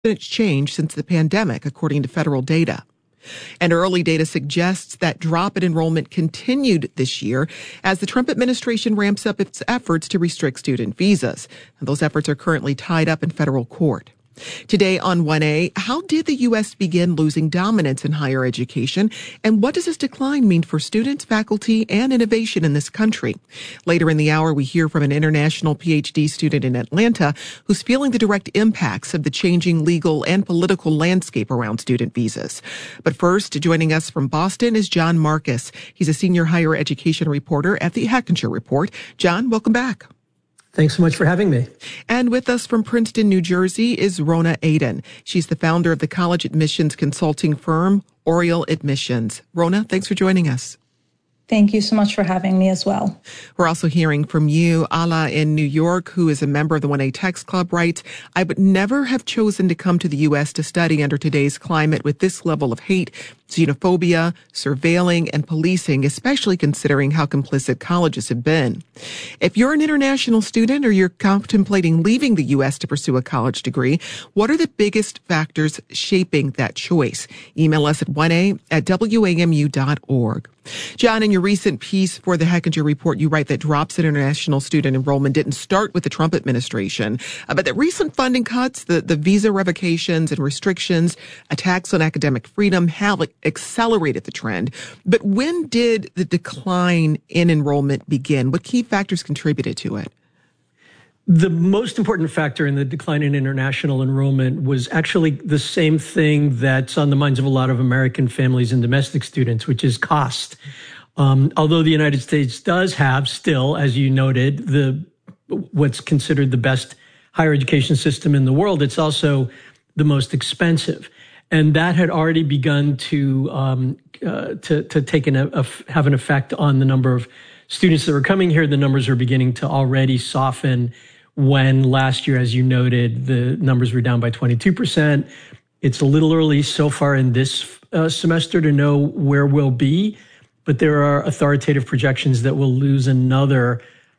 change since the pandemic, according to federal data. And early data suggests that drop in enrollment continued this year as the Trump administration ramps up its efforts to restrict student visas. And those efforts are currently tied up in federal court. Today on 1A, how did the U.S. begin losing dominance in higher education? And what does this decline mean for students, faculty, and innovation in this country? Later in the hour, we hear from an international PhD student in Atlanta who's feeling the direct impacts of the changing legal and political landscape around student visas. But first, joining us from Boston is John Marcus. He's a senior higher education reporter at the Hechinger Report. John, welcome back. Thanks so much for having me. And with us from Princeton, New Jersey is Rona Aden. She's the founder of the college admissions consulting firm, Oriel Admissions. Rona, thanks for joining us. Thank you so much for having me as well. We're also hearing from you, Ala in New York, who is a member of the 1A Text Club, writes, I would never have chosen to come to the U.S. to study under today's climate with this level of hate, xenophobia, surveilling, and policing, especially considering how complicit colleges have been. If you're an international student or you're contemplating leaving the U.S. to pursue a college degree, what are the biggest factors shaping that choice? Email us at 1a@wamu.org. John, in your recent piece for the Hechinger Report, you write that drops in international student enrollment didn't start with the Trump administration, but that recent funding cuts, the visa revocations and restrictions, attacks on academic freedom have accelerated the trend. But when did the decline in enrollment begin? What key factors contributed to it? The most important factor in the decline in international enrollment was actually the same thing that's on the minds of a lot of American families and domestic students, which is cost. Although the United States does have still, as you noted, what's considered the best higher education system in the world, it's also the most expensive. And that had already begun to take have an effect on the number of students that were coming here. The numbers are beginning to already soften when last year, as you noted, the numbers were down by 22%. It's a little early so far in this semester to know where we'll be, but there are authoritative projections that we'll lose another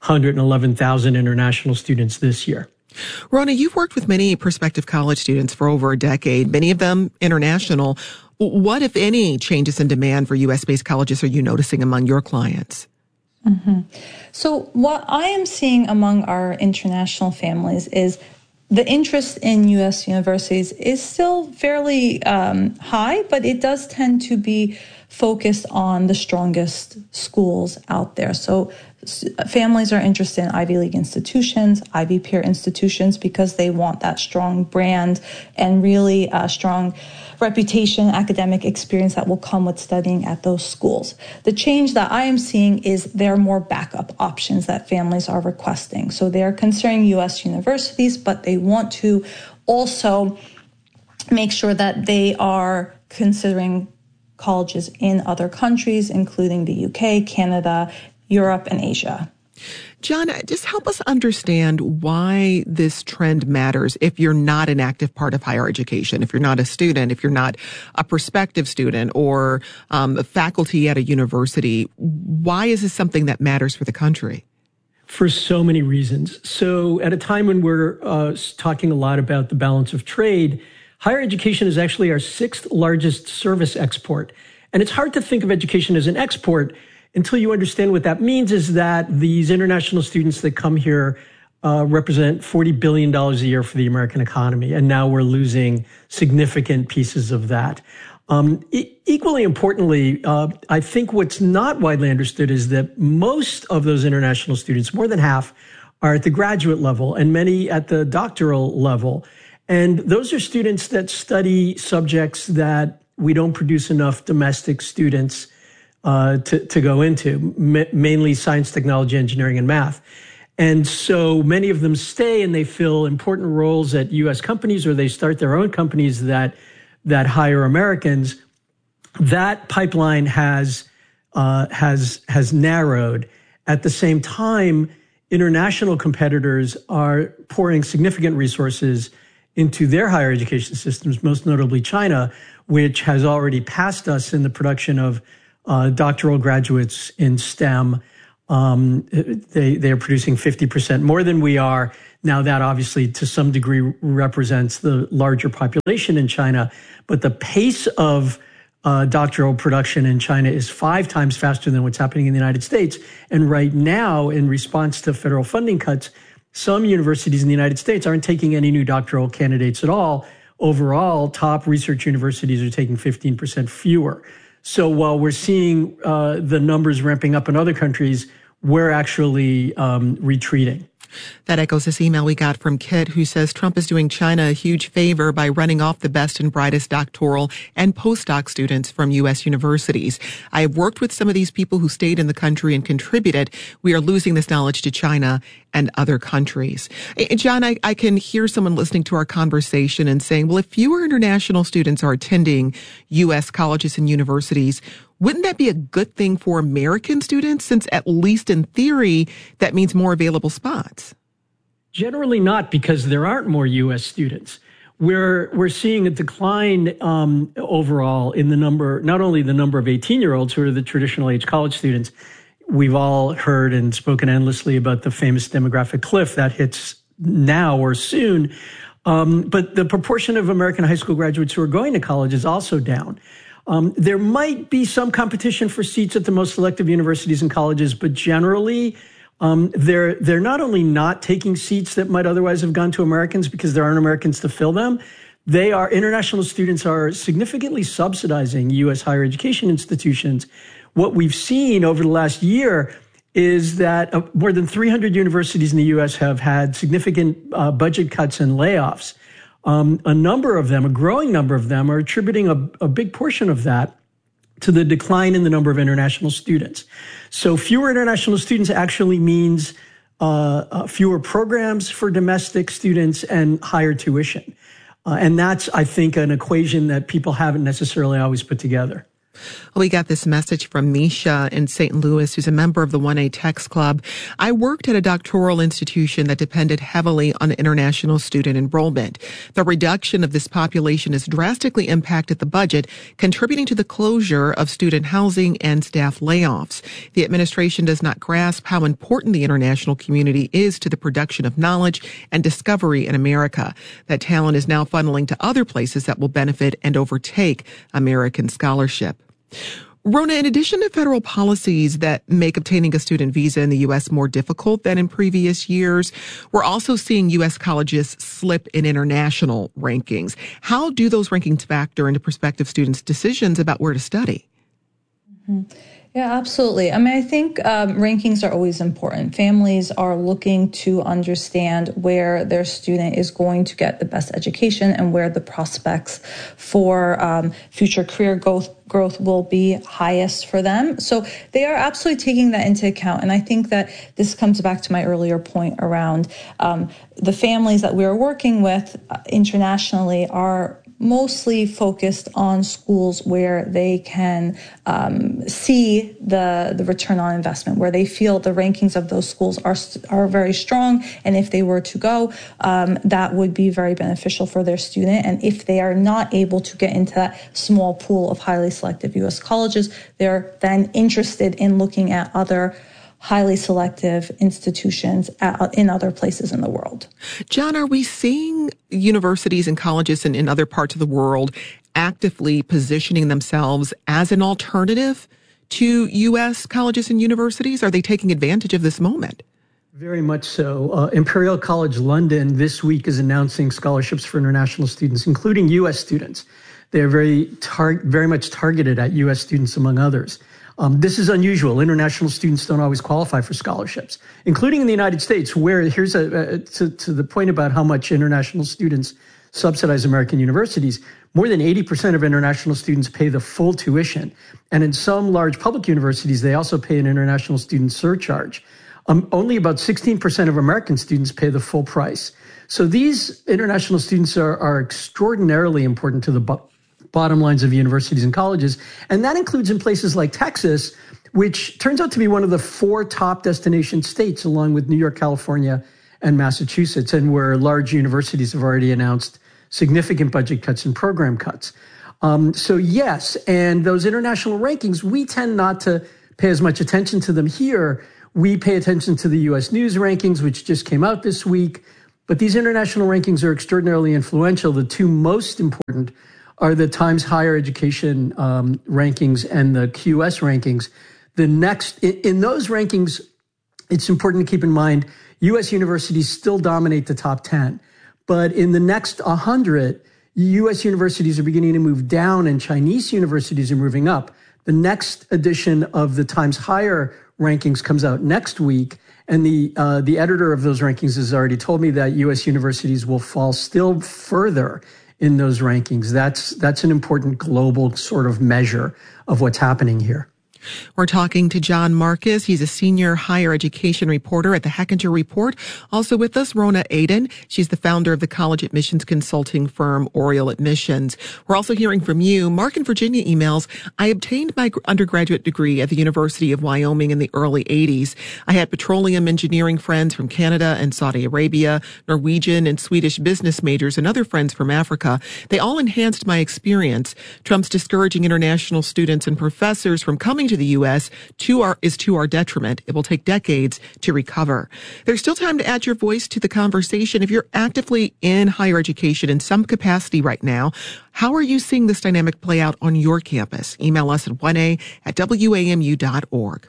111,000 international students this year. Rona, you've worked with many prospective college students for over a decade, many of them international. What, if any, changes in demand for U.S.-based colleges are you noticing among your clients? Mm-hmm. So what I am seeing among our international families is the interest in U.S. universities is still fairly high, but it does tend to be focused on the strongest schools out there. So families are interested in Ivy League institutions, Ivy peer institutions, because they want that strong brand and really strong reputation, academic experience that will come with studying at those schools. The change that I am seeing is there are more backup options that families are requesting. So they are considering U.S. universities, but they want to also make sure that they are considering colleges in other countries, including the UK, Canada, Europe, and Asia. John, just help us understand why this trend matters if you're not an active part of higher education, if you're not a student, if you're not a prospective student or a faculty at a university. Why is this something that matters for the country? For so many reasons. So at a time when we're talking a lot about the balance of trade, higher education is actually our sixth largest service export. And it's hard to think of education as an export until you understand what that means is that these international students that come here represent $40 billion a year for the American economy. And now we're losing significant pieces of that. Equally importantly, I think what's not widely understood is that most of those international students, more than half, are at the graduate level and many at the doctoral level. And those are students that study subjects that we don't produce enough domestic students to go into, mainly science, technology, engineering, and math. And so many of them stay and they fill important roles at U.S. companies or they start their own companies that hire Americans. That pipeline has narrowed. At the same time, international competitors are pouring significant resources into their higher education systems, most notably China, which has already passed us in the production of doctoral graduates in STEM. They are producing 50% more than we are. Now that obviously to some degree represents the larger population in China, but the pace of doctoral production in China is 5 times faster than what's happening in the United States. And right now, in response to federal funding cuts, some universities in the United States aren't taking any new doctoral candidates at all. Overall, top research universities are taking 15% fewer. So while we're seeing the numbers ramping up in other countries, we're actually retreating. That echoes this email we got from Kit, who says Trump is doing China a huge favor by running off the best and brightest doctoral and postdoc students from U.S. universities. I have worked with some of these people who stayed in the country and contributed. We are losing this knowledge to China and other countries. John, I can hear someone listening to our conversation and saying, well, if fewer international students are attending U.S. colleges and universities, wouldn't that be a good thing for American students, since at least in theory, that means more available spots? Generally not, because there aren't more U.S. students. We're seeing a decline overall in the number, not only the number of 18-year-olds who are the traditional age college students. We've all heard and spoken endlessly about the famous demographic cliff that hits now or soon. But the proportion of American high school graduates who are going to college is also down. There might be some competition for seats at the most selective universities and colleges, but generally, they're not only not taking seats that might otherwise have gone to Americans because there aren't Americans to fill them. International students are significantly subsidizing U.S. higher education institutions. What we've seen over the last year is that more than 300 universities in the U.S. have had significant budget cuts and layoffs. A number of them, a growing number of them, are attributing a big portion of that to the decline in the number of international students. So fewer international students actually means fewer programs for domestic students and higher tuition. And that's, I think, an equation that people haven't necessarily always put together. We got this message from Misha in St. Louis, who's a member of the 1A Text Club. I worked at a doctoral institution that depended heavily on international student enrollment. The reduction of this population has drastically impacted the budget, contributing to the closure of student housing and staff layoffs. The administration does not grasp how important the international community is to the production of knowledge and discovery in America. That talent is now funneling to other places that will benefit and overtake American scholarship. Rona, in addition to federal policies that make obtaining a student visa in the U.S. more difficult than in previous years, we're also seeing U.S. colleges slip in international rankings. How do those rankings factor into prospective students' decisions about where to study? Mm-hmm. Yeah, absolutely. I mean, I think rankings are always important. Families are looking to understand where their student is going to get the best education and where the prospects for future career growth will be highest for them. So they are absolutely taking that into account. And I think that this comes back to my earlier point around the families that we are working with internationally are mostly focused on schools where they can see the return on investment, where they feel the rankings of those schools are very strong. And if they were to go, that would be very beneficial for their student. And if they are not able to get into that small pool of highly selective U.S. colleges, they're then interested in looking at other highly selective institutions in other places in the world. John, are we seeing universities and colleges in other parts of the world actively positioning themselves as an alternative to U.S. colleges and universities? Are they taking advantage of this moment? Very much so. Imperial College London this week is announcing scholarships for international students, including U.S. students. They're very much targeted at U.S. students, among others. This is unusual. International students don't always qualify for scholarships, including in the United States, where here's to the point about how much international students subsidize American universities. More than 80% of international students pay the full tuition. And in some large public universities, they also pay an international student surcharge. Only about 16% of American students pay the full price. So these international students are extraordinarily important to the bottom lines of universities and colleges. And that includes in places like Texas, which turns out to be one of the 4 top destination states, along with New York, California, and Massachusetts, and where large universities have already announced significant budget cuts and program cuts. So yes, and those international rankings, we tend not to pay as much attention to them here. We pay attention to the U.S. News rankings, which just came out this week. But these international rankings are extraordinarily influential. The two most important are the Times Higher Education rankings and the QS rankings. The next, in those rankings, it's important to keep in mind, U.S. universities still dominate the top 10. But in the next 100, U.S. universities are beginning to move down and Chinese universities are moving up. The next edition of the Times Higher rankings comes out next week. And the editor of those rankings has already told me that U.S. universities will fall still further in those rankings. That's an important global sort of measure of what's happening here. We're talking to John Marcus. He's a senior higher education reporter at the Hechinger Report. Also with us, Rona Aden. She's the founder of the college admissions consulting firm Oriel Admissions. We're also hearing from you. Mark in Virginia emails, I obtained my undergraduate degree at the University of Wyoming in the early 80s. I had petroleum engineering friends from Canada and Saudi Arabia, Norwegian and Swedish business majors, and other friends from Africa. They all enhanced my experience. Trump's discouraging international students and professors from coming to the U.S. is to our detriment. It will take decades to recover. There's still time to add your voice to the conversation. If you're actively in higher education in some capacity right now, how are you seeing this dynamic play out on your campus? Email us at 1a@wamu.org.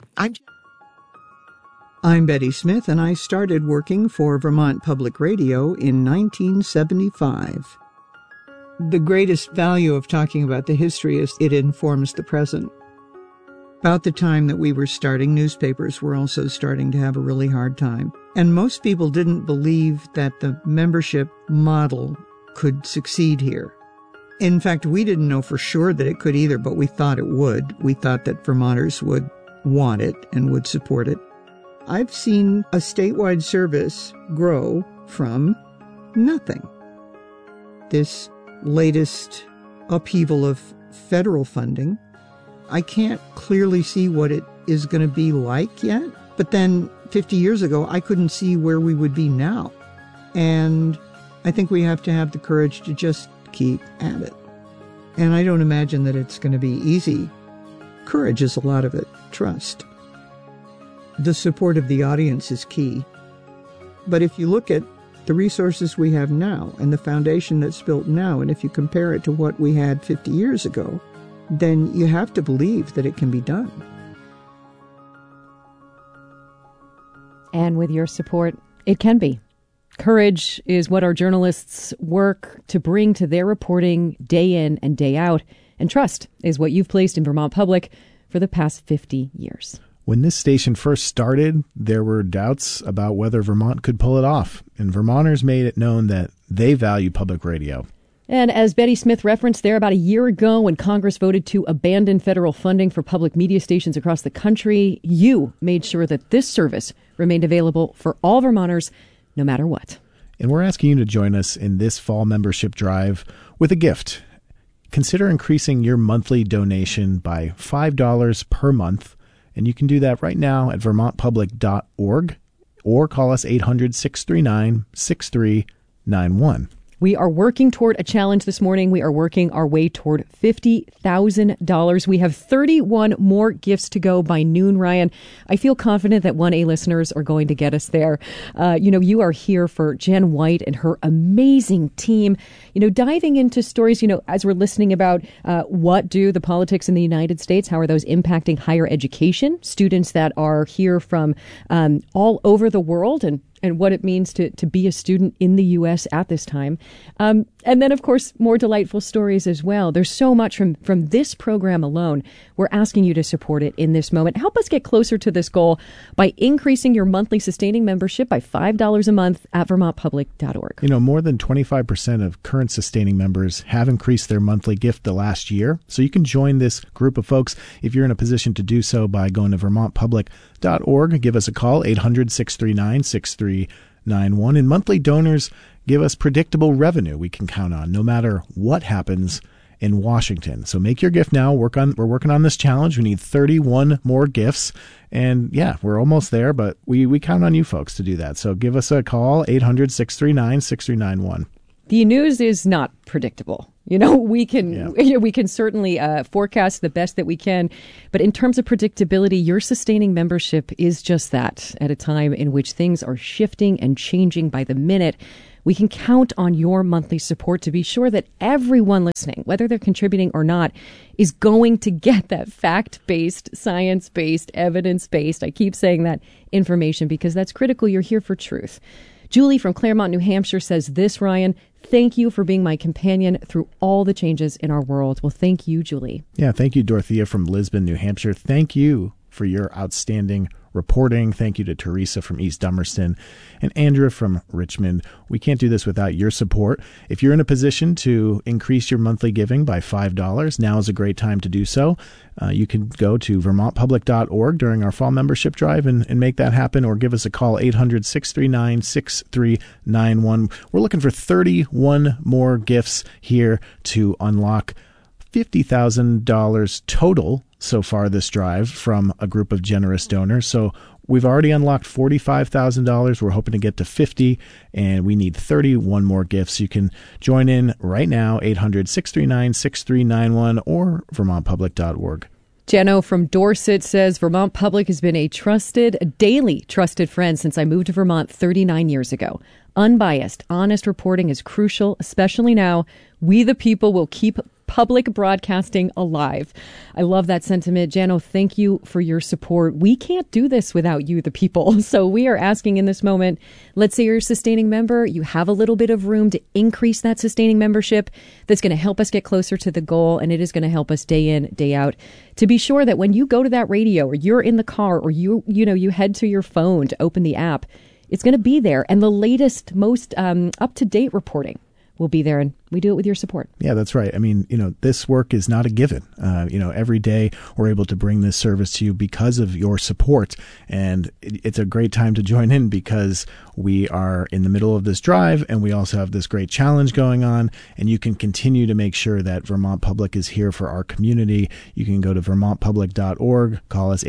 I'm Betty Smith, and I started working for Vermont Public Radio in 1975. The greatest value of talking about the history is it informs the present. About the time that we were starting, newspapers were also starting to have a really hard time. And most people didn't believe that the membership model could succeed here. In fact, we didn't know for sure that it could either, but we thought it would. We thought that Vermonters would want it and would support it. I've seen a statewide service grow from nothing. This latest upheaval of federal funding, I can't clearly see what it is going to be like yet. But then 50 years ago, I couldn't see where we would be now. And I think we have to have the courage to just keep at it. And I don't imagine that it's going to be easy. Courage is a lot of it. Trust. The support of the audience is key. But if you look at the resources we have now and the foundation that's built now, and if you compare it to what we had 50 years ago, then you have to believe that it can be done. And with your support, it can be. Courage is what our journalists work to bring to their reporting day in and day out. And trust is what you've placed in Vermont Public for the past 50 years. When this station first started, there were doubts about whether Vermont could pull it off. And Vermonters made it known that they value public radio. And as Betty Smith referenced there, about a year ago when Congress voted to abandon federal funding for public media stations across the country, you made sure that this service remained available for all Vermonters, no matter what. And we're asking you to join us in this fall membership drive with a gift. Consider increasing your monthly donation by $5 per month. And you can do that right now at vermontpublic.org or call us 800-639-6391. We are working toward a challenge this morning. We are working our way toward $50,000. We have 31 more gifts to go by noon, Ryan. I feel confident that 1A listeners are going to get us there. You are here for Jen White and her amazing team, diving into stories, as we're listening about what do the politics in the United States, how are those impacting higher education, students that are here from all over the world, and what it means to be a student in the U.S. at this time. And then, of course, more delightful stories as well. There's so much from this program alone. We're asking you to support it in this moment. Help us get closer to this goal by increasing your monthly sustaining membership by $5 a month at vermontpublic.org. More than 25% of current sustaining members have increased their monthly gift the last year. So you can join this group of folks if you're in a position to do so by going to vermontpublic.org. Give us a call, 800-639-6391. And monthly donors give us predictable revenue we can count on no matter what happens in Washington. So make your gift now. We're working on this challenge. We need 31 more gifts. And yeah, we're almost there, but we count on you folks to do that. So give us a call, 800-639-6391. The news is not predictable. We can certainly forecast the best that we can. But in terms of predictability, your sustaining membership is just that. At a time in which things are shifting and changing by the minute, we can count on your monthly support to be sure that everyone listening, whether they're contributing or not, is going to get that fact-based, science-based, evidence-based, I keep saying that, information because that's critical. You're here for truth. Julie from Claremont, New Hampshire says this, Ryan, thank you for being my companion through all the changes in our world. Well, thank you, Julie. Yeah, thank you, Dorothea from Lisbon, New Hampshire. Thank you for your outstanding reporting. Thank you to Teresa from East Dummerston and Andrea from Richmond. We can't do this without your support. If you're in a position to increase your monthly giving by $5, now is a great time to do so. You can go to vermontpublic.org during our fall membership drive and make that happen, or give us a call, 800-639-6391. We're looking for 31 more gifts here to unlock $50,000 total so far this drive from a group of generous donors. So we've already unlocked $45,000. We're hoping to get to 50, and we need 31 more gifts. You can join in right now, 800-639-6391 or vermontpublic.org. Jeno from Dorset says, Vermont Public has been a daily trusted friend since I moved to Vermont 39 years ago. Unbiased, honest reporting is crucial, especially now. We the people will keep public broadcasting alive. I love that sentiment. Jano, thank you for your support. We can't do this without you, the people. So we are asking in this moment, let's say you're a sustaining member, you have a little bit of room to increase that sustaining membership. That's going to help us get closer to the goal, and it is going to help us day in, day out to be sure that when you go to that radio or you're in the car or you head to your phone to open the app, it's going to be there. And the latest, most up-to-date reporting will be there, and we do it with your support. Yeah, that's right. I mean, this work is not a given. Every day we're able to bring this service to you because of your support, and it's a great time to join in because we are in the middle of this drive, and we also have this great challenge going on, and you can continue to make sure that Vermont Public is here for our community. You can go to vermontpublic.org, call us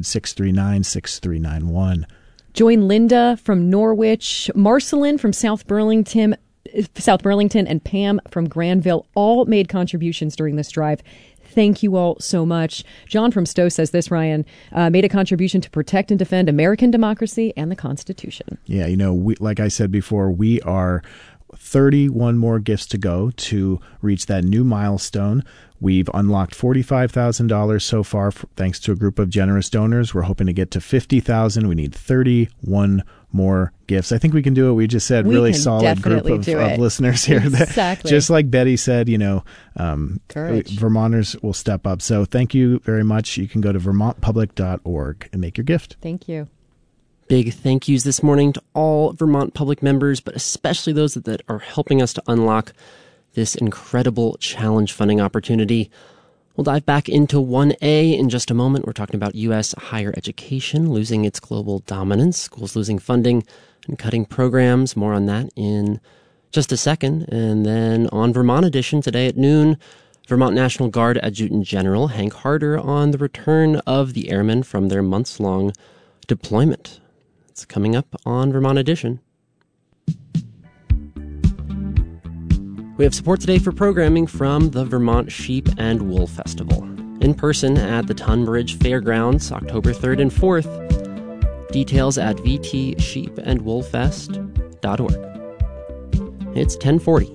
800-639-6391. Join Linda from Norwich, Marceline from South Burlington, and Pam from Granville all made contributions during this drive. Thank you all so much. John from Stowe says this, Ryan, made a contribution to protect and defend American democracy and the Constitution. Yeah, like I said before, we are 31 more gifts to go to reach that new milestone. We've unlocked $45,000 so far, thanks to a group of generous donors. We're hoping to get to $50,000. We need 31 more gifts. I think we can do it. We just said really solid group of listeners here. Exactly. Just like Betty said, courage. Vermonters will step up. So thank you very much. You can go to vermontpublic.org and make your gift. Thank you. Big thank yous this morning to all Vermont Public members, but especially those that are helping us to unlock this incredible challenge funding opportunity. We'll dive back into 1A in just a moment. We're talking about U.S. higher education losing its global dominance, schools losing funding and cutting programs. More on that in just a second. And then on Vermont Edition today at noon, Vermont National Guard Adjutant General Hank Harder on the return of the airmen from their months-long deployment. It's coming up on Vermont Edition. We have support today for programming from the Vermont Sheep and Wool Festival. In person at the Tunbridge Fairgrounds, October 3rd and 4th. Details at vtsheepandwoolfest.org. It's 10:40.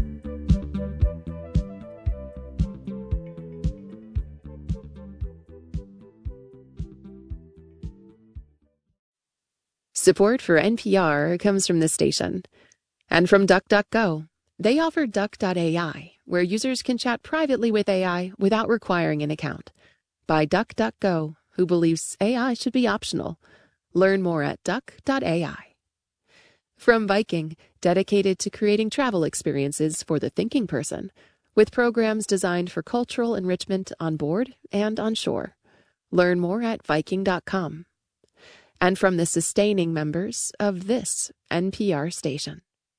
Support for NPR comes from this station and from DuckDuckGo. They offer Duck.ai, where users can chat privately with AI without requiring an account. By DuckDuckGo, who believes AI should be optional. Learn more at Duck.ai. From Viking, dedicated to creating travel experiences for the thinking person, with programs designed for cultural enrichment on board and on shore. Learn more at Viking.com. And from the sustaining members of this NPR station.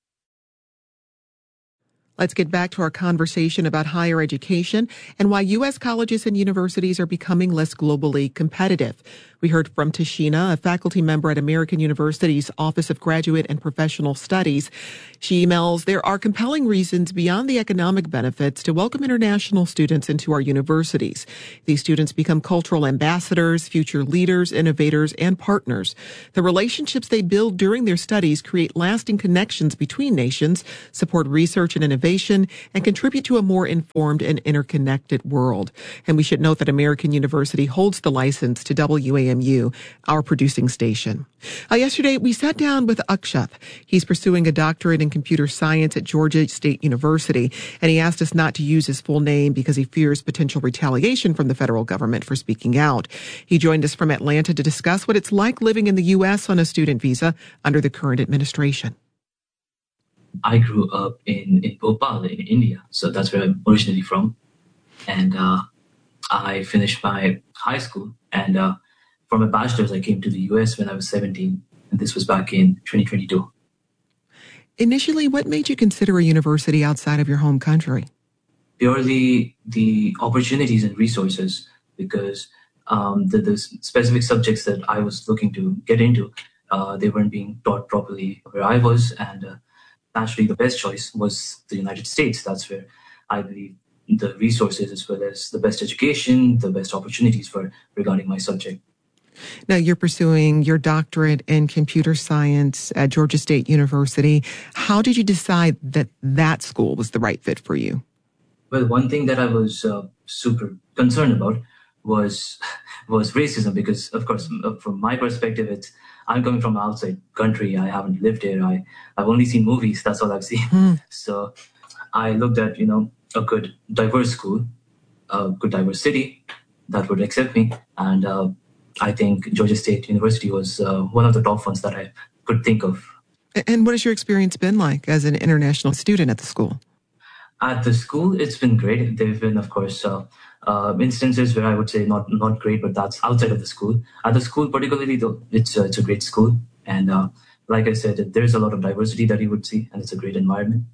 Let's get back to our conversation about higher education and why U.S. colleges and universities are becoming less globally competitive. We heard from Tashina, a faculty member at American University's Office of Graduate and Professional Studies. She emails, there are compelling reasons beyond the economic benefits to welcome international students into our universities. These students become cultural ambassadors, future leaders, innovators, and partners. The relationships they build during their studies create lasting connections between nations, support research and innovation, and contribute to a more informed and interconnected world. And we should note that American University holds the license to WAMU, our producing station. Yesterday, we sat down with Akshat. He's pursuing a doctorate in computer science at Georgia State University, and he asked us not to use his full name because he fears potential retaliation from the federal government for speaking out. He joined us from Atlanta to discuss what it's like living in the U.S. on a student visa under the current administration. I grew up in Bhopal, in India, so that's where I'm originally from. And I finished my high school, and for my bachelor's, I came to the U.S. when I was 17, and this was back in 2022. Initially, what made you consider a university outside of your home country? Purely the opportunities and resources, because the specific subjects that I was looking to get into, they weren't being taught properly where I was, and naturally the best choice was the United States. That's where I believe the resources as well as the best education, the best opportunities for regarding my subject. Now, you're pursuing your doctorate in computer science at Georgia State University. How did you decide that that school was the right fit for you? Well, one thing that I was super concerned about was racism, because, of course, from my perspective, I'm coming from an outside country. I haven't lived here. I've only seen movies. That's all I've seen. So I looked at, a good diverse school, a good diverse city that would accept me. And I think Georgia State University was one of the top ones that I could think of. And what has your experience been like as an international student at the school? At the school, it's been great. There have been, of course, instances where I would say not great, but that's outside of the school. At the school, particularly, though, it's a great school. And like I said, there's a lot of diversity that you would see, and it's a great environment.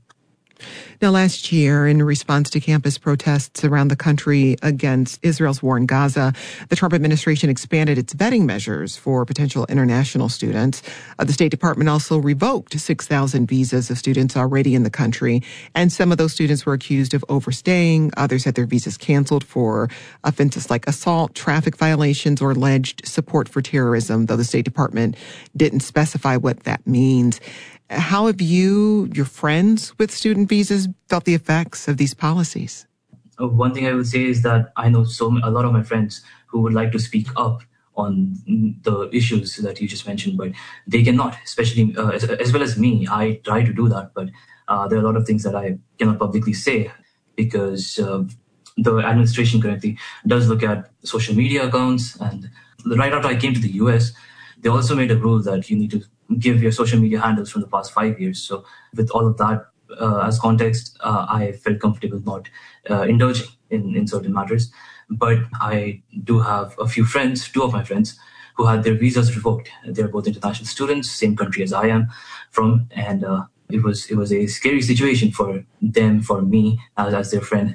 Now, last year, in response to campus protests around the country against Israel's war in Gaza, the Trump administration expanded its vetting measures for potential international students. The State Department also revoked 6,000 visas of students already in the country, and some of those students were accused of overstaying. Others had their visas canceled for offenses like assault, traffic violations, or alleged support for terrorism, though the State Department didn't specify what that means. How have you, your friends with student visas, felt the effects of these policies? One thing I would say is that I know a lot of my friends who would like to speak up on the issues that you just mentioned, but they cannot, especially as well as me. I try to do that, but there are a lot of things that I cannot publicly say because the administration currently does look at social media accounts. And right after I came to the US, they also made a rule that you need to give your social media handles from the past 5 years. So with all of that as context, I felt comfortable not indulging in certain matters. But I do have a few friends, two of my friends, who had their visas revoked. They're both international students, same country as I am from. And it was a scary situation for them, for me, as their friend.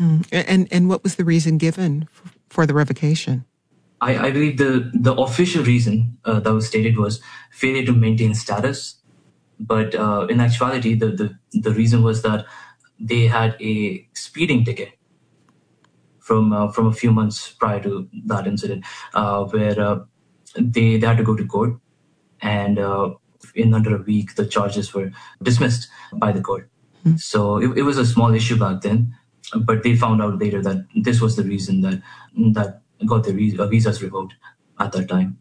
And what was the reason given for the revocation? I believe the official reason that was stated was failure to maintain status. But in actuality, the reason was that they had a speeding ticket from a few months prior to that incident, where they had to go to court. And in under a week, the charges were dismissed by the court. So it was a small issue back then. But they found out later that this was the reason that got their visas revoked at that time.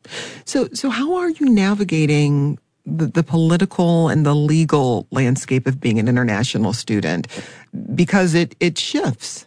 So how are you navigating the political and the legal landscape of being an international student? Because it shifts.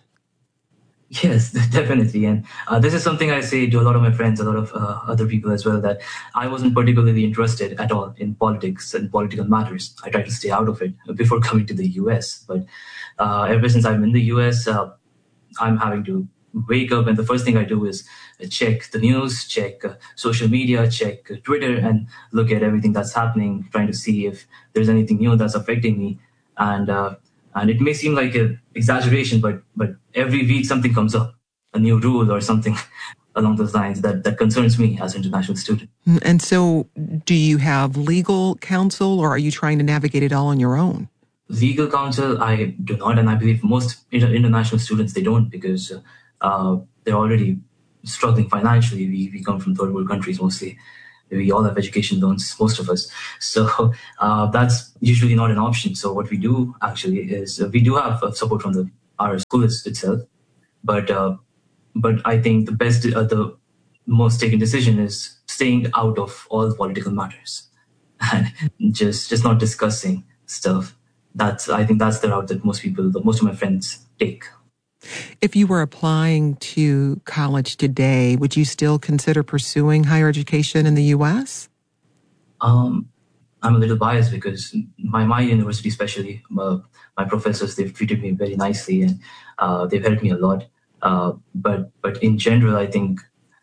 Yes, definitely. And this is something I say to a lot of my friends, a lot of other people as well, that I wasn't particularly interested at all in politics and political matters. I tried to stay out of it before coming to the US. But ever since I'm in the US, I'm having to wake up, and the first thing I do is check the news, check social media, check Twitter, and look at everything that's happening, trying to see if there's anything new that's affecting me. And it may seem like an exaggeration, but every week something comes up, a new rule or something along those lines that concerns me as an international student. And so do you have legal counsel, or are you trying to navigate it all on your own? Legal counsel, I do not, and I believe most international students, they don't, because they're already struggling financially. We come from third world countries mostly. We all have education loans, most of us. So that's usually not an option. So what we do actually is we do have support from our school itself, but I think the most taken decision is staying out of all political matters and just not discussing stuff. I think that's the route that most of my friends take. If you were applying to college today, would you still consider pursuing higher education in the U.S.? I'm a little biased because my university, especially my professors, they've treated me very nicely and they've helped me a lot. But in general, I think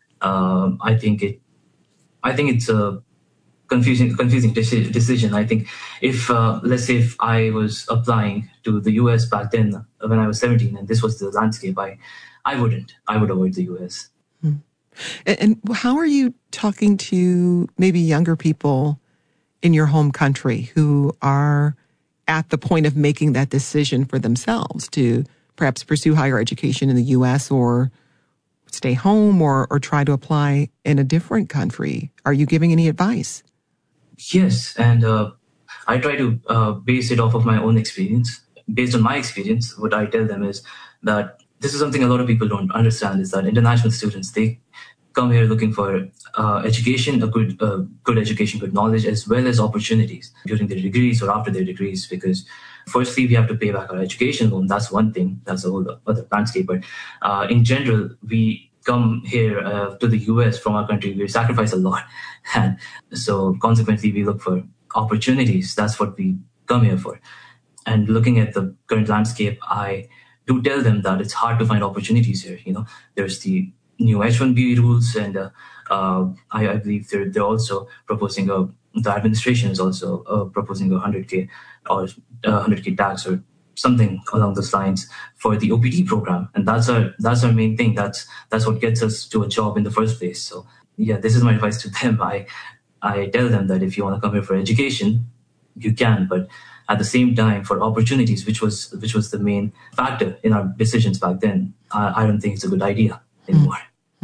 it's a confusing decision. I think if let's say if I was applying to the US back then when I was 17 and this was the landscape, I would avoid the US. And how are you talking to maybe younger people in your home country who are at the point of making that decision for themselves to perhaps pursue higher education in the US or stay home or try to apply in a different country? Are you giving any advice? Yes, and I try to base it off of my own experience. Based on my experience, what I tell them is that this is something a lot of people don't understand, is that international students, they come here looking for education, a good education, good knowledge, as well as opportunities during their degrees or after their degrees. Because firstly, we have to pay back our education loan. That's one thing. That's a whole other landscape. But in general, we come here to the US from our country, we sacrifice a lot. And so consequently, we look for opportunities. That's what we come here for. And looking at the current landscape, I do tell them that it's hard to find opportunities here. You know, there's the new H-1B rules, and I believe they're also proposing the administration is also proposing a 100K or 100K tax or something along those lines for the OPT program, and that's our main thing. That's what gets us to a job in the first place. So yeah, this is my advice to them. I tell them that if you want to come here for education, you can, but at the same time, for opportunities, which was the main factor in our decisions back then, I don't think it's a good idea anymore.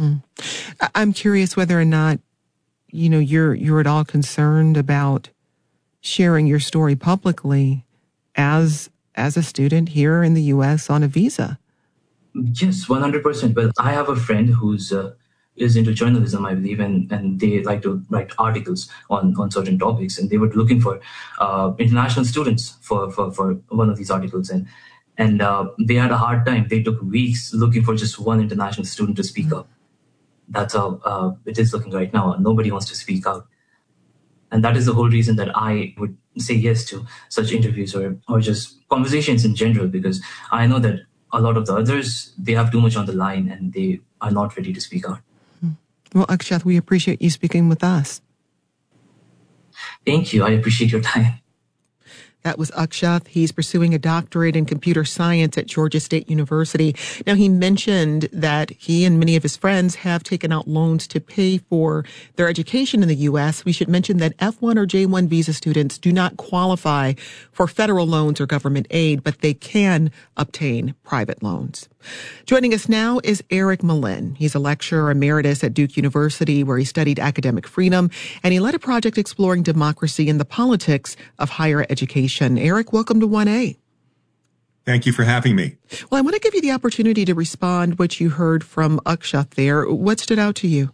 I'm curious whether or not you're at all concerned about sharing your story publicly as a student here in the U.S. on a visa. Yes, 100%. But I have a friend who's is into journalism, I believe, and they like to write articles on certain topics, and they were looking for international students for one of these articles, and they had a hard time. They took weeks looking for just one international student to speak up. That's how it is looking right now. Nobody wants to speak out. And that is the whole reason that I would say yes to such interviews or just conversations in general, because I know that a lot of the others, they have too much on the line and they are not ready to speak out. Well, Akshat, we appreciate you speaking with us. Thank you. I appreciate your time. That was Akshat. He's pursuing a doctorate in computer science at Georgia State University. Now, he mentioned that he and many of his friends have taken out loans to pay for their education in the U.S. We should mention that F1 or J1 visa students do not qualify for federal loans or government aid, but they can obtain private loans. Joining us now is Eric Malin. He's a lecturer emeritus at Duke University, where he studied academic freedom, and he led a project exploring democracy and the politics of higher education. Eric, welcome to 1A. Thank you for having me. Well, I want to give you the opportunity to respond what you heard from Akshat there. What stood out to you?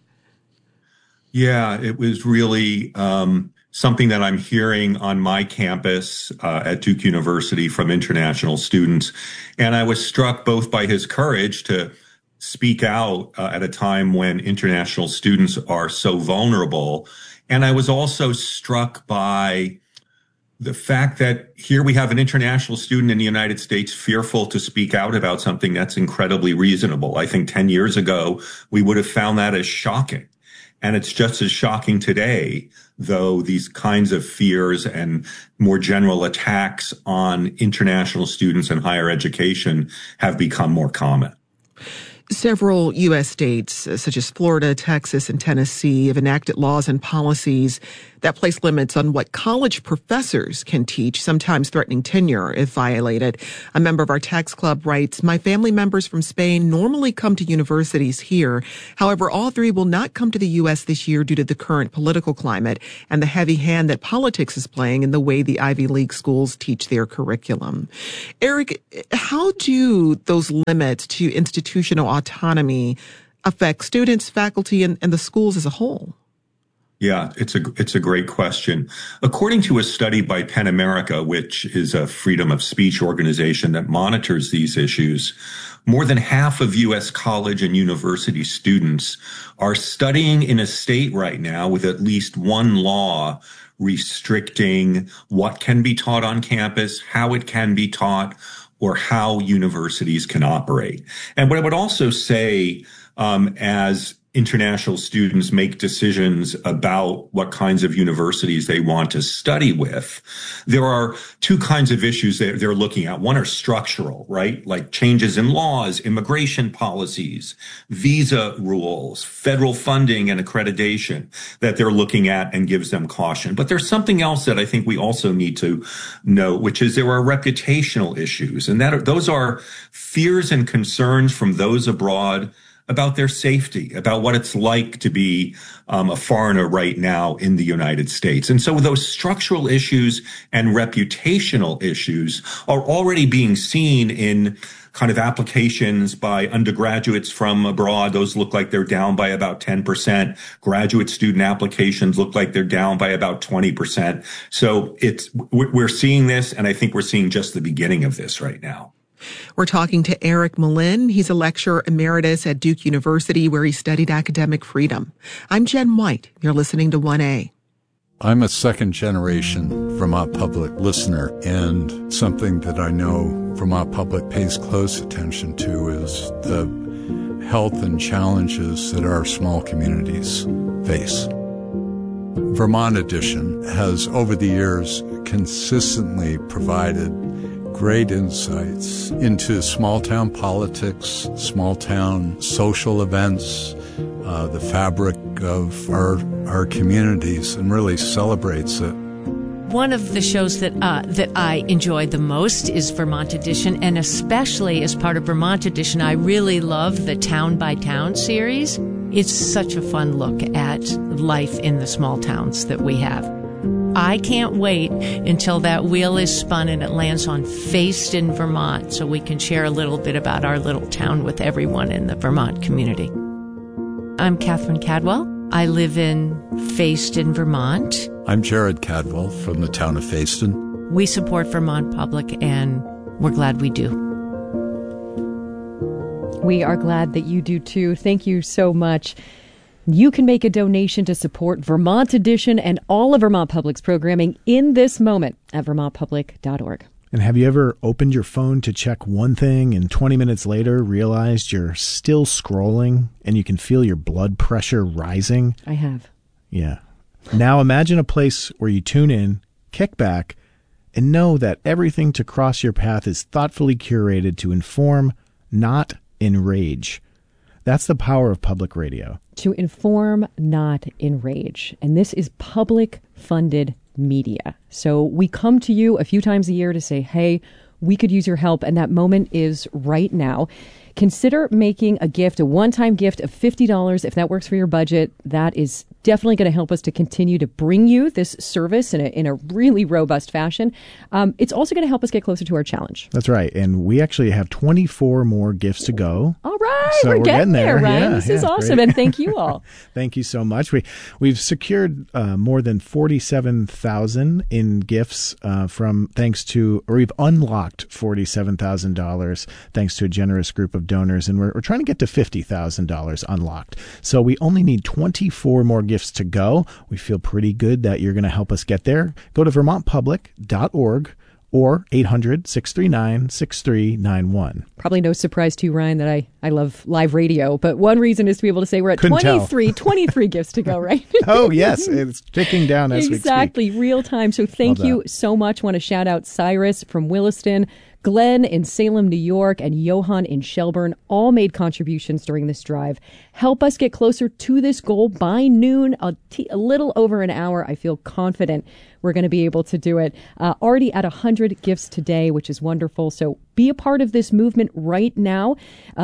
Yeah, it was really something that I'm hearing on my campus at Duke University from international students. And I was struck both by his courage to speak out at a time when international students are so vulnerable. And I was also struck by the fact that here we have an international student in the United States fearful to speak out about something that's incredibly reasonable. I think 10 years ago, we would have found that as shocking. And it's just as shocking today, though these kinds of fears and more general attacks on international students and higher education have become more common. Several U.S. states, such as Florida, Texas, and Tennessee, have enacted laws and policies that place limits on what college professors can teach, sometimes threatening tenure if violated. A member of our tax club writes, "My family members from Spain normally come to universities here. However, all three will not come to the U.S. this year due to the current political climate and the heavy hand that politics is playing in the way the Ivy League schools teach their curriculum." Eric, how do those limits to institutional autonomy affect students, faculty, and the schools as a whole? Yeah, it's a great question. According to a study by PEN America, which is a freedom of speech organization that monitors these issues, more than half of U.S. college and university students are studying in a state right now with at least one law restricting what can be taught on campus, how it can be taught, or how universities can operate. And what I would also say, as international students make decisions about what kinds of universities they want to study with, there are two kinds of issues that they're looking at. One are structural, right? Like changes in laws, immigration policies, visa rules, federal funding and accreditation that they're looking at and gives them caution. But there's something else that I think we also need to note, which is there are reputational issues. And those are fears and concerns from those abroad about their safety, about what it's like to be a foreigner right now in the United States. And so those structural issues and reputational issues are already being seen in kind of applications by undergraduates from abroad. Those look like they're down by about 10%. Graduate student applications look like they're down by about 20%. So we're seeing this, and I think we're seeing just the beginning of this right now. We're talking to Eric Malin. He's a lecturer emeritus at Duke University, where he studied academic freedom. I'm Jen White. You're listening to 1A. I'm a second-generation Vermont Public listener, and something that I know Vermont Public pays close attention to is the health and challenges that our small communities face. Vermont Edition has, over the years, consistently provided great insights into small-town politics, small-town social events, the fabric of our communities, and really celebrates it. One of the shows that I enjoy the most is Vermont Edition, and especially as part of Vermont Edition, I really love the Town by Town series. It's such a fun look at life in the small towns that we have. I can't wait until that wheel is spun and it lands on Fayston, Vermont, so we can share a little bit about our little town with everyone in the Vermont community. I'm Catherine Cadwell. I live in Fayston, Vermont. I'm Jared Cadwell from the town of Fayston. We support Vermont Public, and we're glad we do. We are glad that you do, too. Thank you so much. You can make a donation to support Vermont Edition and all of Vermont Public's programming in this moment at vermontpublic.org. And have you ever opened your phone to check one thing and 20 minutes later realized you're still scrolling and you can feel your blood pressure rising? I have. Yeah. Now imagine a place where you tune in, kick back, and know that everything to cross your path is thoughtfully curated to inform, not enrage. That's the power of public radio. To inform, not enrage. And this is public-funded media. So we come to you a few times a year to say, hey, we could use your help, and that moment is right now. Consider making a gift, a one-time gift of $50 if that works for your budget. That is definitely going to help us to continue to bring you this service in a really robust fashion. It's also going to help us get closer to our challenge. That's right. And we actually have 24 more gifts to go. All right. So we're getting there, Ryan. Yeah, this is awesome. Great. And thank you all. Thank you so much. We've secured more than 47,000 in gifts we've unlocked $47,000 thanks to a generous group of donors, and we're trying to get to $50,000 unlocked. So we only need 24 more gifts to go. We feel pretty good that you're going to help us get there. Go to vermontpublic.org or 800-639-6391. Probably no surprise to you, Ryan, that I love live radio, but one reason is to be able to say we're at 23 gifts to go, right? Oh, yes. It's ticking down as we speak. Exactly. Real time. So thank you so much. Want to shout out Cyrus from Williston, Glenn in Salem, New York, and Johan in Shelburne all made contributions during this drive. Help us get closer to this goal by noon, a little over an hour. I feel confident we're going to be able to do it. Already at 100 gifts today, which is wonderful. So be a part of this movement right now.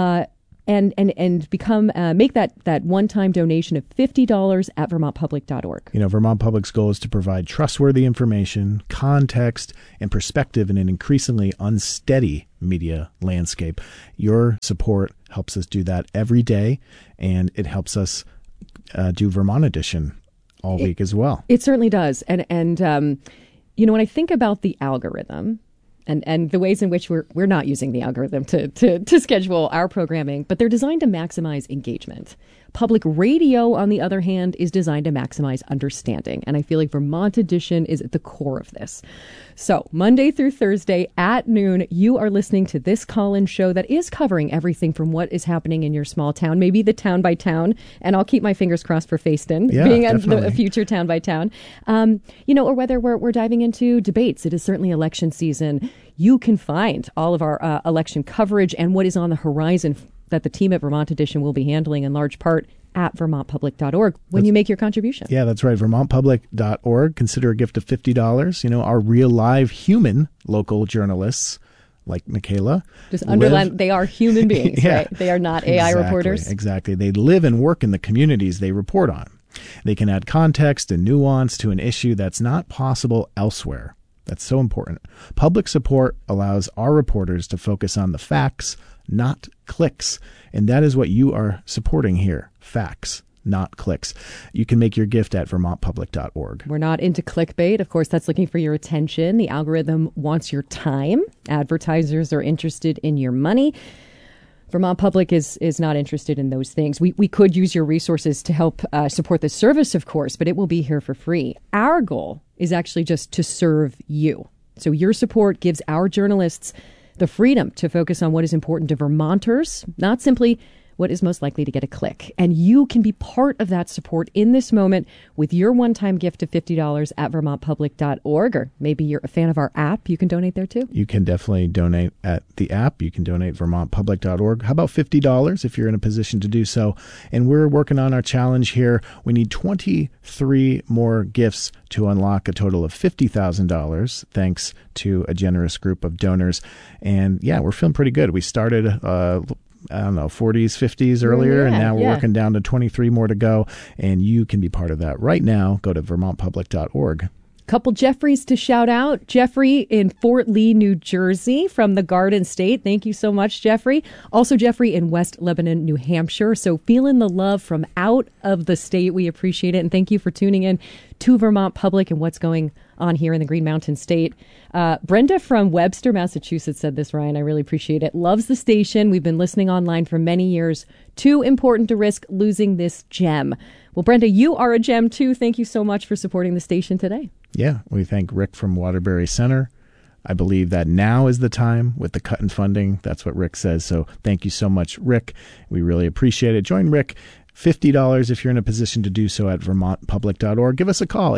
And become make that one-time donation of $50 at vermontpublic.org. Vermont Public's goal is to provide trustworthy information, context, and perspective in an increasingly unsteady media landscape. Your support helps us do that every day, and it helps us do Vermont Edition all week as well. It certainly does. And when I think about the algorithm, and the ways in which we're not using the algorithm to schedule our programming, but they're designed to maximize engagement. Public radio, on the other hand, is designed to maximize understanding. And I feel like Vermont Edition is at the core of this. So Monday through Thursday at noon, you are listening to this call-in show that is covering everything from what is happening in your small town, maybe the town by town. And I'll keep my fingers crossed for Facein being a future town by town. Or whether we're diving into debates. It is certainly election season. You can find all of our election coverage and what is on the horizon that the team at Vermont Edition will be handling in large part at vermontpublic.org when you make your contribution. Yeah, that's right. vermontpublic.org. Consider a gift of $50. Our real live human local journalists like Michaela. Just underline, they are human beings, right? They are not AI reporters. Exactly. They live and work in the communities they report on. They can add context and nuance to an issue that's not possible elsewhere. That's so important. Public support allows our reporters to focus on the facts, not clicks. And that is what you are supporting here. Facts, not clicks. You can make your gift at vermontpublic.org. We're not into clickbait. Of course, that's looking for your attention. The algorithm wants your time. Advertisers are interested in your money. Vermont Public is not interested in those things. We could use your resources to help support the service, of course, but it will be here for free. Our goal is actually just to serve you. So your support gives our journalists the freedom to focus on what is important to Vermonters, not simply what is most likely to get a click. And you can be part of that support in this moment with your one-time gift of $50 at vermontpublic.org, or maybe you're a fan of our app. You can donate there too. You can definitely donate at the app. You can donate vermontpublic.org. How about $50 if you're in a position to do so? And we're working on our challenge here. We need 23 more gifts to unlock a total of $50,000 thanks to a generous group of donors. And yeah, we're feeling pretty good. We started 40s, 50s earlier, and now we're working down to 23 more to go, and you can be part of that right now. Go to vermontpublic.org. Couple Jeffreys to shout out. Jeffrey in Fort Lee, New Jersey from the Garden State. Thank you so much, Jeffrey. Also Jeffrey in West Lebanon, New Hampshire. So feeling the love from out of the state. We appreciate it. And thank you for tuning in to Vermont Public and what's going on here in the Green Mountain State. Brenda from Webster, Massachusetts said this, Ryan. I really appreciate it. Loves the station. We've been listening online for many years. Too important to risk losing this gem. Well, Brenda, you are a gem too. Thank you so much for supporting the station today. Yeah, we thank Rick from Waterbury Center. I believe that now is the time with the cut in funding. That's what Rick says. So thank you so much, Rick. We really appreciate it. Join Rick. $50 if you're in a position to do so at vermontpublic.org. Give us a call,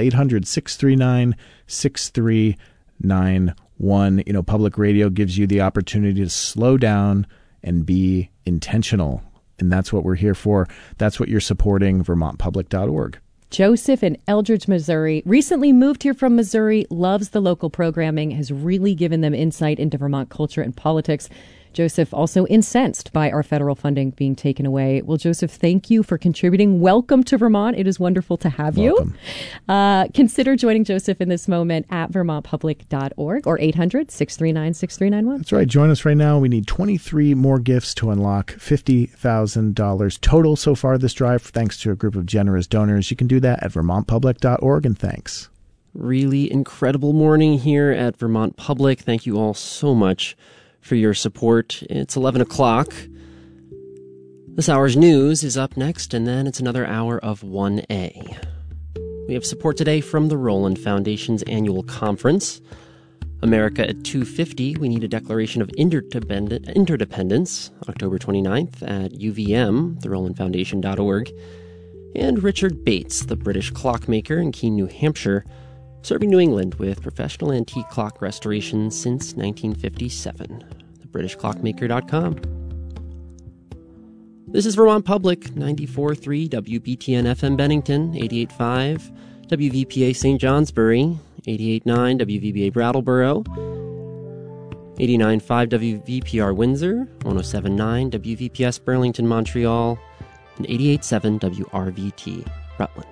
800-639-6391. Public radio gives you the opportunity to slow down and be intentional. And that's what we're here for. That's what you're supporting, vermontpublic.org. Joseph in Eldridge, Missouri, recently moved here from Missouri, loves the local programming, has really given them insight into Vermont culture and politics. Joseph also incensed by our federal funding being taken away. Well, Joseph, thank you for contributing. Welcome to Vermont. It is wonderful to have you. Consider joining Joseph in this moment at vermontpublic.org or 800-639-6391. That's right. Join us right now. We need 23 more gifts to unlock $50,000 total so far this drive, thanks to a group of generous donors. You can do that at vermontpublic.org, and thanks. Really incredible morning here at Vermont Public. Thank you all so much for your support. It's 11 o'clock. This hour's news is up next, and then it's another hour of 1A. We have support today from the Roland Foundation's annual conference. America at 250, we need a declaration of interdependence, October 29th at UVM, therolandfoundation.org. And Richard Bates, the British clockmaker in Keene, New Hampshire, serving New England with professional antique clock restoration since 1957. TheBritishClockmaker.com. This is Vermont Public, 94.3 WBTN FM Bennington, 88.5 WVPA St. Johnsbury, 88.9 WVBA Brattleboro, 89.5 WVPR Windsor, 107.9 WVPS Burlington, Montreal, and 88.7 WRVT Rutland.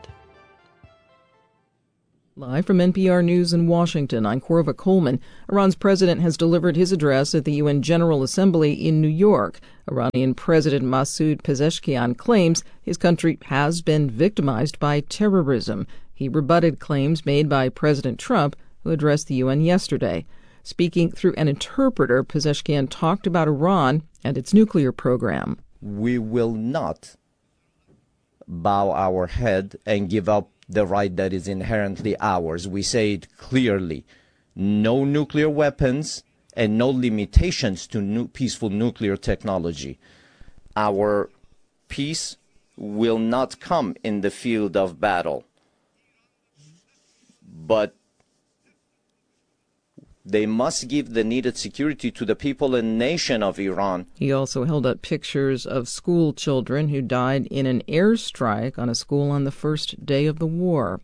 Live from NPR News in Washington, I'm Corva Coleman. Iran's president has delivered his address at the UN General Assembly in New York. Iranian President Masoud Pezeshkian claims his country has been victimized by terrorism. He rebutted claims made by President Trump, who addressed the UN yesterday. Speaking through an interpreter, Pezeshkian talked about Iran and its nuclear program. We will not bow our head and give up the right that is inherently ours. We say it clearly. No nuclear weapons and no limitations to peaceful nuclear technology. Our peace will not come in the field of battle, but they must give the needed security to the people and nation of Iran. He also held up pictures of school children who died in an airstrike on a school on the first day of the war.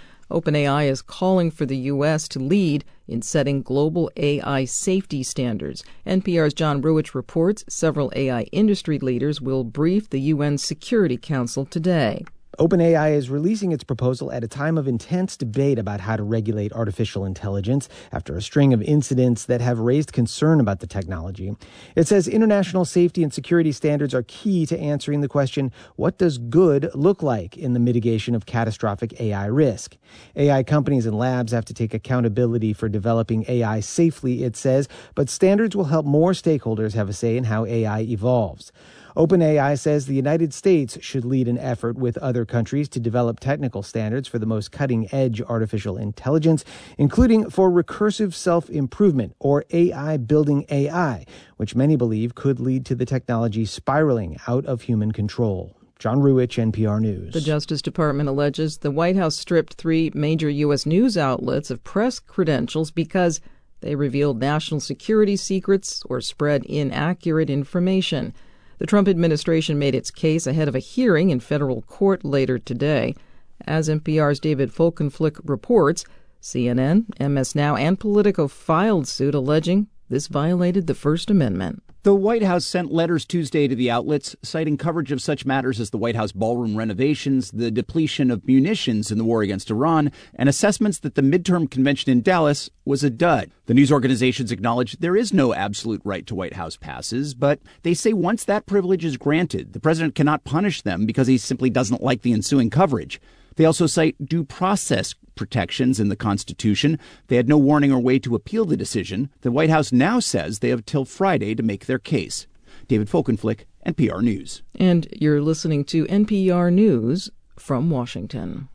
OpenAI is calling for the U.S. to lead in setting global AI safety standards. NPR's John Ruwitch reports several AI industry leaders will brief the UN Security Council today. OpenAI is releasing its proposal at a time of intense debate about how to regulate artificial intelligence after a string of incidents that have raised concern about the technology. It says international safety and security standards are key to answering the question, what does good look like in the mitigation of catastrophic AI risk? AI companies and labs have to take accountability for developing AI safely, it says, but standards will help more stakeholders have a say in how AI evolves. OpenAI says the United States should lead an effort with other countries to develop technical standards for the most cutting-edge artificial intelligence, including for recursive self-improvement, or AI building AI, which many believe could lead to the technology spiraling out of human control. John Ruwitch, NPR News. The Justice Department alleges the White House stripped 3 major U.S. news outlets of press credentials because they revealed national security secrets or spread inaccurate information. The Trump administration made its case ahead of a hearing in federal court later today. As NPR's David Folkenflik reports, CNN, MS Now, and Politico filed suit alleging this violated the First Amendment. The White House sent letters Tuesday to the outlets, citing coverage of such matters as the White House ballroom renovations, the depletion of munitions in the war against Iran, and assessments that the midterm convention in Dallas was a dud. The news organizations acknowledge there is no absolute right to White House passes, but they say once that privilege is granted, the president cannot punish them because he simply doesn't like the ensuing coverage. They also cite due process protections in the Constitution. They had no warning or way to appeal the decision. The White House now says they have till Friday to make their case. David Folkenflik, NPR News. And you're listening to NPR News from Washington.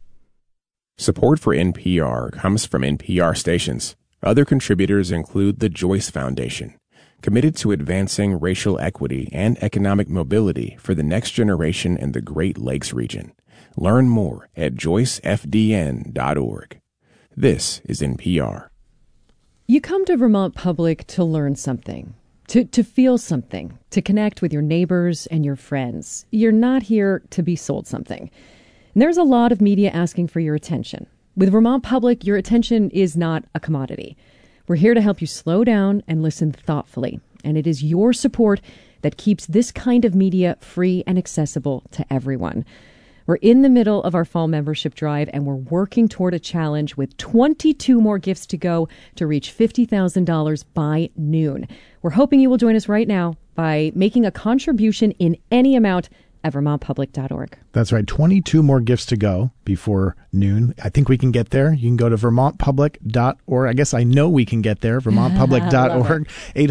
Support for NPR comes from NPR stations. Other contributors include the Joyce Foundation, committed to advancing racial equity and economic mobility for the next generation in the Great Lakes region. Learn more at joycefdn.org. This is NPR. You come to Vermont Public to learn something, to feel something, to connect with your neighbors and your friends. You're not here to be sold something. And there's a lot of media asking for your attention. With Vermont Public, your attention is not a commodity. We're here to help you slow down and listen thoughtfully. And it is your support that keeps this kind of media free and accessible to everyone. We're in the middle of our fall membership drive, and we're working toward a challenge with 22 more gifts to go to reach $50,000 by noon. We're hoping you will join us right now by making a contribution in any amount at vermontpublic.org. That's right. 22 more gifts to go before noon. I think we can get there. You can go to vermontpublic.org. I guess I know we can get there. vermontpublic.org,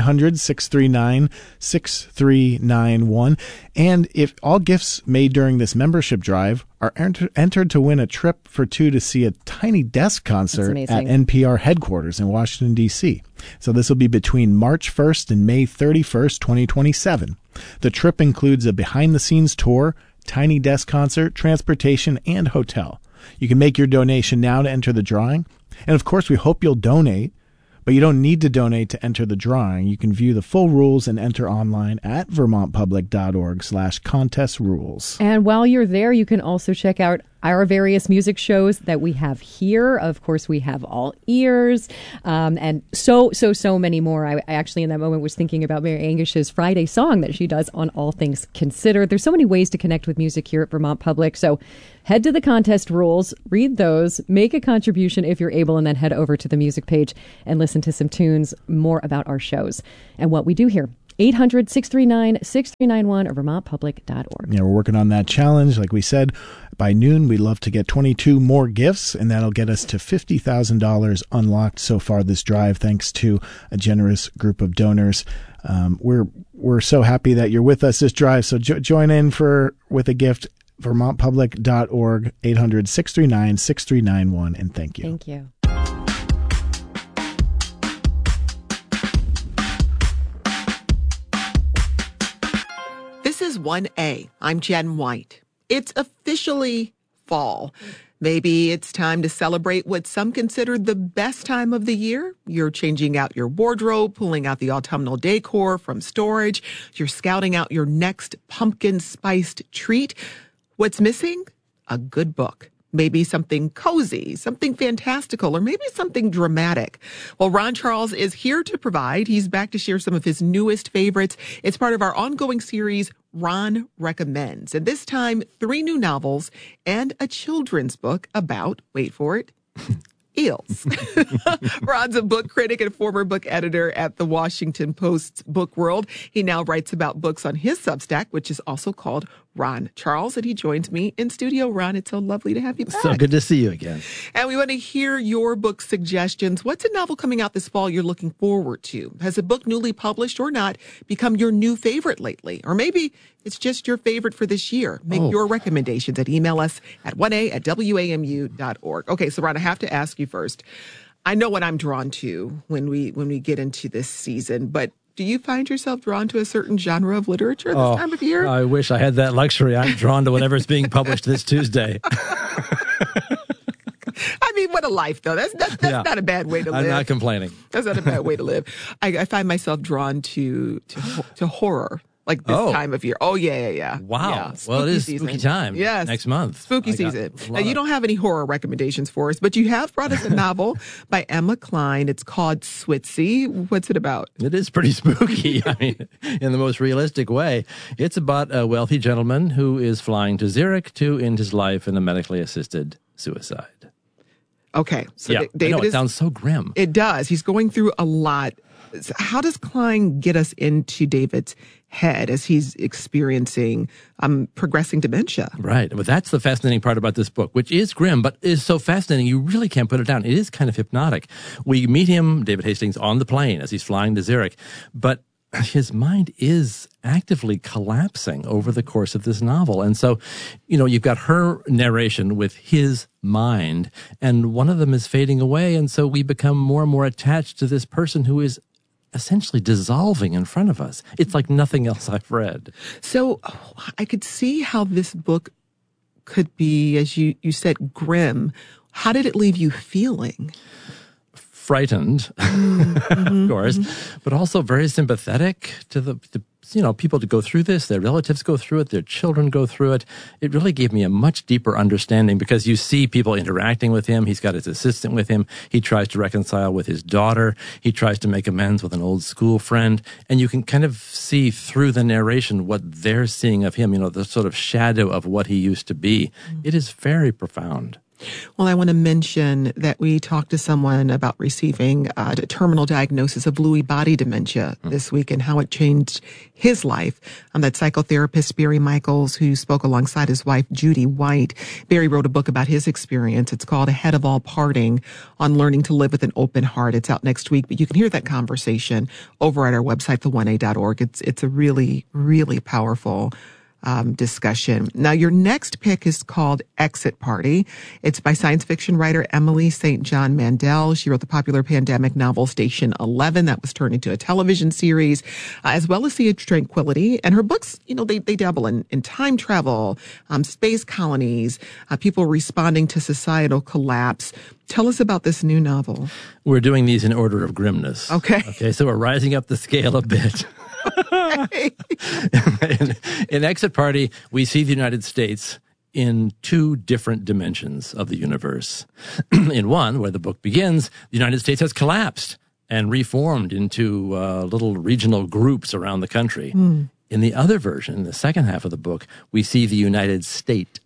800-639-6391. And if all gifts made during this membership drive are entered to win a trip for two to see a Tiny Desk concert at NPR headquarters in Washington, D.C. So this will be between March 1st and May 31st, 2027. The trip includes a behind-the-scenes tour, Tiny Desk concert, transportation, and hotel. You can make your donation now to enter the drawing. And of course, we hope you'll donate, but you don't need to donate to enter the drawing. You can view the full rules and enter online at vermontpublic.org/contest rules. And while you're there, you can also check out our various music shows that we have here. Of course, we have All Ears, and so many more. I actually, in that moment, was thinking about Mary Angish's Friday song that she does on All Things Considered. There's so many ways to connect with music here at Vermont Public. So head to the contest rules, read those, make a contribution if you're able, and then head over to the music page and listen to some tunes, more about our shows and what we do here. 800-639-6391 or vermontpublic.org. Yeah, we're working on that challenge. Like we said, by noon, we'd love to get 22 more gifts, and that'll get us to $50,000 unlocked so far this drive, thanks to a generous group of donors. We're so happy that you're with us this drive. So join in with a gift, vermontpublic.org, 800-639-6391, and thank you. Thank you. This is 1A. I'm Jen White. It's officially fall. Maybe it's time to celebrate what some consider the best time of the year. You're changing out your wardrobe, pulling out the autumnal decor from storage. You're scouting out your next pumpkin-spiced treat. What's missing? A good book. Maybe something cozy, something fantastical, or maybe something dramatic. Well, Ron Charles is here to provide. He's back to share some of his newest favorites. It's part of our ongoing series, Ron Recommends. And this time, 3 new novels and a children's book about, wait for it, eels. Ron's a book critic and former book editor at the Washington Post's Book World. He now writes about books on his Substack, which is also called Ron Charles, and he joins me in studio. Ron, it's so lovely to have you back. So good to see you again. And we want to hear your book suggestions. What's a novel coming out this fall you're looking forward to? Has a book newly published or not become your new favorite lately? Or maybe it's just your favorite for this year. Make your recommendations and email us at 1a@wamu.org. Okay, so Ron, I have to ask you first. I know what I'm drawn to when we get into this season, but do you find yourself drawn to a certain genre of literature this time of year? I wish I had that luxury. I'm drawn to whatever's being published this Tuesday. I mean, what a life, though. That's not a bad way to live. I'm not complaining. That's not a bad way to live. I find myself drawn to horror. Like this time of year. Oh, yeah. Wow. Yeah. Well, it is season. Spooky time. Yes. Next month. Spooky season. Now, you don't have any horror recommendations for us, but you have brought us a novel by Emma Cline. It's called Switzy. What's it about? It is pretty spooky. I mean, in the most realistic way. It's about a wealthy gentleman who is flying to Zurich to end his life in a medically assisted suicide. Okay. So yeah, David it sounds so grim. It does. He's going through a lot. How does Cline get us into David's head as he's experiencing progressing dementia? Right. Well, that's the fascinating part about this book, which is grim, but is so fascinating you really can't put it down. It is kind of hypnotic. We meet him, David Hastings, on the plane as he's flying to Zurich, but his mind is actively collapsing over the course of this novel. And so, you've got her narration with his mind, and one of them is fading away. And so we become more and more attached to this person who is essentially dissolving in front of us. It's like nothing else I've read. So I could see how this book could be, as you said, grim. How did it leave you feeling? Frightened, of course, but also very sympathetic to the people to go through this. Their relatives go through it. Their children go through it. It really gave me a much deeper understanding because you see people interacting with him. He's got his assistant with him. He tries to reconcile with his daughter. He tries to make amends with an old school friend. And you can kind of see through the narration what they're seeing of him, the sort of shadow of what he used to be. It is very profound. Well, I want to mention that we talked to someone about receiving a terminal diagnosis of Lewy body dementia this week and how it changed his life. That psychotherapist, Barry Michaels, who spoke alongside his wife, Judy White. Barry wrote a book about his experience. It's called Ahead of All Parting, on learning to live with an open heart. It's out next week, but you can hear that conversation over at our website, the1a.org. It's a really, really powerful discussion. Now, your next pick is called Exit Party. It's by science fiction writer Emily St. John Mandel. She wrote the popular pandemic novel Station 11 that was turned into a television series, as well as Sea of Tranquility. And her books, they dabble in time travel, space colonies, people responding to societal collapse. Tell us about this new novel. We're doing these in order of grimness. Okay, so we're rising up the scale a bit. In Exit Party, we see the United States in two different dimensions of the universe. In one, where the book begins, the United States has collapsed and reformed into little regional groups around the country. In the other version, the second half of the book, we see the United State.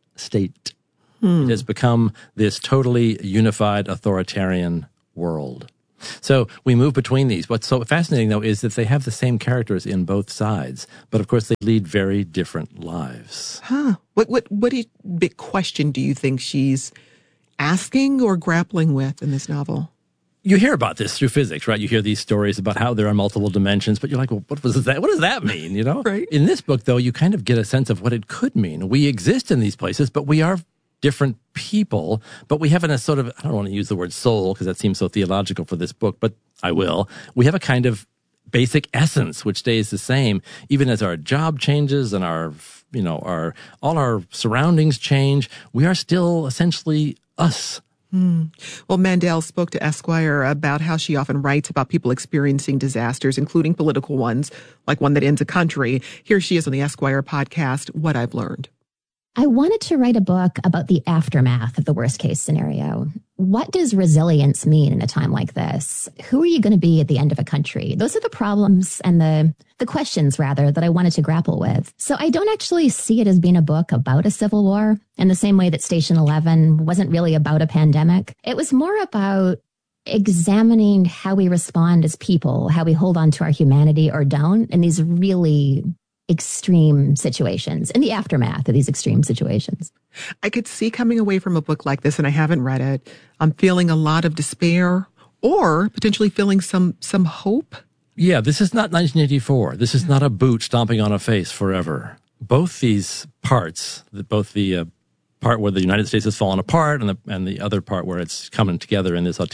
It has become this totally unified authoritarian world. So we move between these. What's so fascinating, though, is that they have the same characters in both sides, but of course they lead very different lives. What big question do you think she's asking or grappling with in this novel? You hear about this through physics, right? You hear these stories about how there are multiple dimensions, but you're like, well, what does that mean, Right. In this book, though, you kind of get a sense of what it could mean. We exist in these places, but we are different people, but we have a sort of, I don't want to use the word soul because that seems so theological for this book, but I will. We have a kind of basic essence which stays the same, even as our job changes and all our surroundings change. We are still essentially us. Well, Mandel spoke to Esquire about how she often writes about people experiencing disasters, including political ones, like one that ends a country. Here she is on the Esquire podcast, What I've Learned. I wanted to write a book about the aftermath of the worst case scenario. What does resilience mean in a time like this? Who are you going to be at the end of a country? Those are the problems and the questions, rather, that I wanted to grapple with. So I don't actually see it as being a book about a civil war in the same way that Station 11 wasn't really about a pandemic. It was more about examining how we respond as people, how we hold on to our humanity or don't in these really extreme situations, in the aftermath of these extreme situations. I could see coming away from a book like this, and I haven't read it, I'm feeling a lot of despair or potentially feeling some hope. Yeah, this is not 1984. This is not a boot stomping on a face forever. Both these parts, both the part where the United States has fallen apart and the other part where it's coming together in this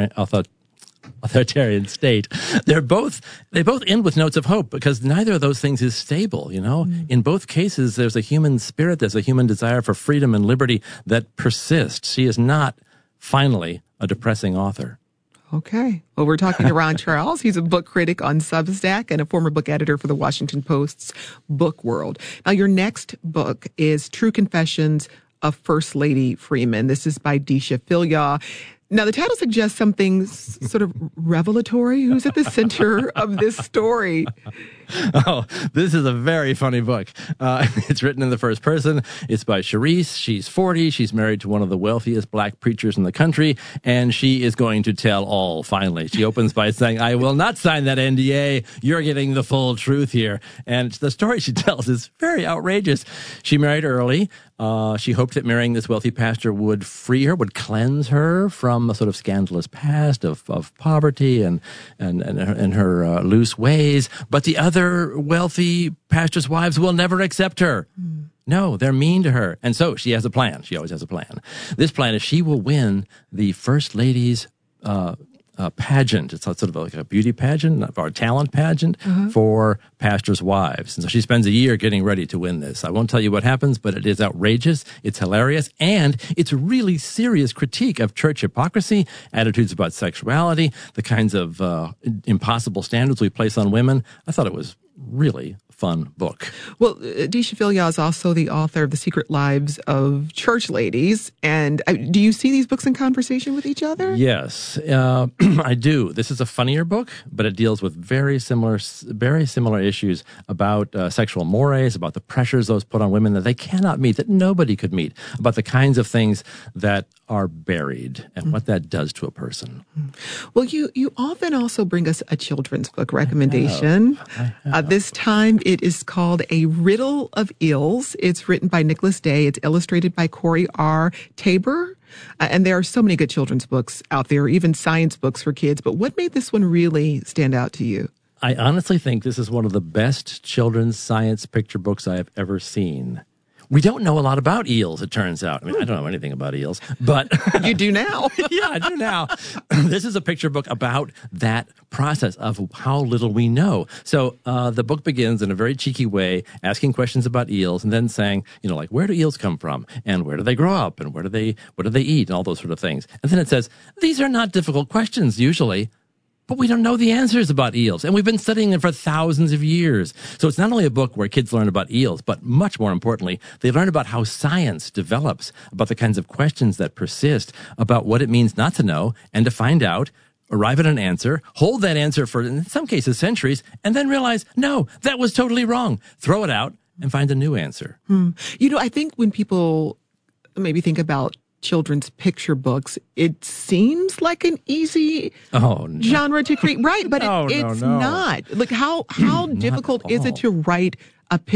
authoritarian state, they both end with notes of hope, because neither of those things is stable. In both cases, there's a human spirit, there's a human desire for freedom and liberty that persists. She is not finally a depressing author. Okay. Well, we're talking to Ron Charles. He's a book critic on Substack and a former book editor for the Washington Post's Book World. Now, your next book is True Confessions of First Lady Freeman. This is by Deesha Philyaw. Now, the title suggests something sort of revelatory. Who's at the center of this story? Oh, this is a very funny book. It's written in the first person. It's by Charisse. She's 40. She's married to one of the wealthiest black preachers in the country, and she is going to tell all, finally. She opens by saying, I will not sign that NDA. You're getting the full truth here. And the story she tells is very outrageous. She married early. She hoped that marrying this wealthy pastor would free her, would cleanse her from a sort of scandalous past of poverty and her loose ways. But the other wealthy pastors' wives will never accept her. No, they're mean to her. And so she has a plan. She always has a plan. This plan is she will win the First Lady's pageant. It's sort of like a beauty pageant or a talent pageant for pastors' wives. And so she spends a year getting ready to win this. I won't tell you what happens, but it is outrageous. It's hilarious. And it's a really serious critique of church hypocrisy, attitudes about sexuality, the kinds of impossible standards we place on women. I thought it was really fun book. Well, Deesha Philyaw is also the author of The Secret Lives of Church Ladies. And do you see these books in conversation with each other? Yes, I do. This is a funnier book, but it deals with very similar issues about sexual mores, about the pressures those put on women that they cannot meet, that nobody could meet, about the kinds of things that are buried and what that does to a person. Well, you often also bring us a children's book recommendation. I have. This time it is called A Riddle of Ills. It's written by Nicholas Day. It's illustrated by Corey R. Tabor. And there are so many good children's books out there, even science books for kids. But what made this one really stand out to you? I honestly think this is one of the best children's science picture books I have ever seen. We don't know a lot about eels, it turns out. I mean, I don't know anything about eels, but... You do now. Yeah, I do now. This is a picture book about that process of how little we know. So the book begins in a very cheeky way, asking questions about eels and then saying, like, where do eels come from? And where do they grow up? And what do they eat? And all those sort of things. And then it says, these are not difficult questions usually, but we don't know the answers about eels, and we've been studying them for thousands of years. So it's not only a book where kids learn about eels, but much more importantly, they learn about how science develops, about the kinds of questions that persist, about what it means not to know, and to find out, arrive at an answer, hold that answer for, in some cases, centuries, and then realize, no, that was totally wrong. Throw it out and find a new answer. I think when people maybe think about children's picture books, it seems like an easy genre to create, right? But it's not. Like how difficult is it to write a picture